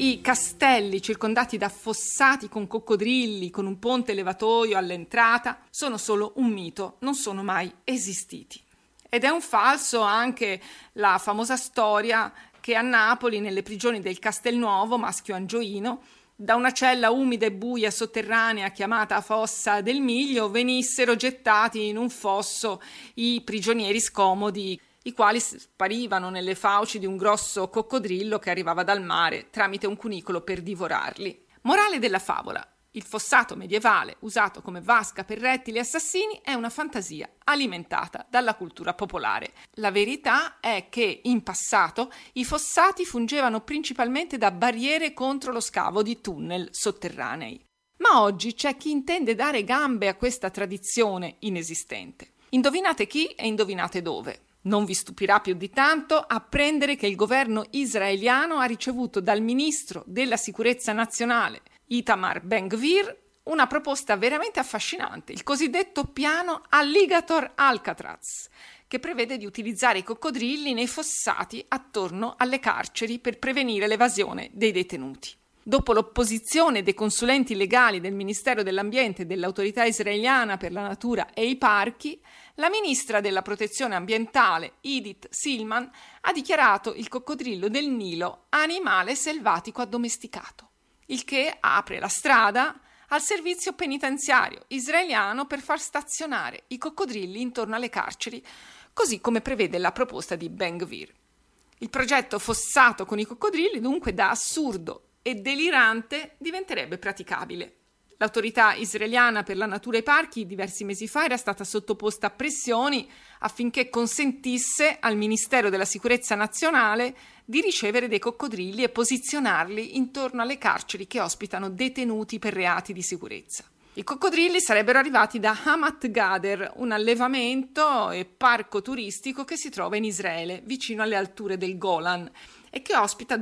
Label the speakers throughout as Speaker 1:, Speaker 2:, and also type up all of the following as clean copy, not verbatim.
Speaker 1: I castelli circondati da fossati con coccodrilli, con un ponte levatoio all'entrata, sono solo un mito, non sono mai esistiti. Ed è un falso anche la famosa storia che a Napoli, nelle prigioni del Castelnuovo, Maschio Angioino, da una cella umida e buia sotterranea chiamata Fossa del Miglio, venissero gettati in un fosso i prigionieri scomodi, i quali sparivano nelle fauci di un grosso coccodrillo che arrivava dal mare tramite un cunicolo per divorarli. Morale della favola: il fossato medievale, usato come vasca per rettili assassini, è una fantasia alimentata dalla cultura popolare. La verità è che in passato i fossati fungevano principalmente da barriere contro lo scavo di tunnel sotterranei. Ma oggi c'è chi intende dare gambe a questa tradizione inesistente. Indovinate chi e indovinate dove. Non vi stupirà più di tanto apprendere che il governo israeliano ha ricevuto dal ministro della sicurezza nazionale, Itamar Ben-Gvir, una proposta veramente affascinante, il cosiddetto piano Alligator Alcatraz, che prevede di utilizzare i coccodrilli nei fossati attorno alle carceri per prevenire l'evasione dei detenuti. Dopo l'opposizione dei consulenti legali del Ministero dell'Ambiente e dell'Autorità israeliana per la natura e i parchi, la ministra della protezione ambientale, Idit Silman, ha dichiarato il coccodrillo del Nilo animale selvatico addomesticato, il che apre la strada al servizio penitenziario israeliano per far stazionare i coccodrilli intorno alle carceri, così come prevede la proposta di Ben-Gvir. Il progetto fossato con i coccodrilli, dunque, da assurdo e delirante diventerebbe praticabile. L'autorità israeliana per la natura e i parchi diversi mesi fa era stata sottoposta a pressioni affinché consentisse al Ministero della Sicurezza Nazionale di ricevere dei coccodrilli e posizionarli intorno alle carceri che ospitano detenuti per reati di sicurezza. I coccodrilli sarebbero arrivati da Hamat Gader, un allevamento e parco turistico che si trova in Israele, vicino alle alture del Golan, e che ospita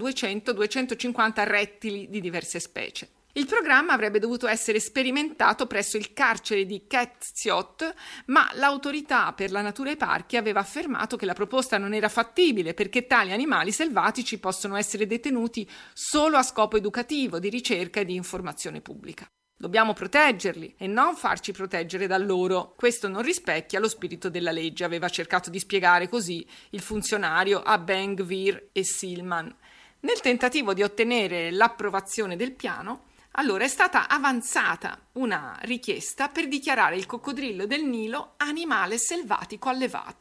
Speaker 1: 200-250 rettili di diverse specie. Il programma avrebbe dovuto essere sperimentato presso il carcere di Ketziot, ma l'autorità per la natura e i parchi aveva affermato che la proposta non era fattibile perché tali animali selvatici possono essere detenuti solo a scopo educativo, di ricerca e di informazione pubblica. Dobbiamo proteggerli e non farci proteggere da loro. Questo non rispecchia lo spirito della legge, aveva cercato di spiegare così il funzionario a Ben-Gvir e Silman. Nel tentativo di ottenere l'approvazione del piano, allora è stata avanzata una richiesta per dichiarare il coccodrillo del Nilo animale selvatico allevato.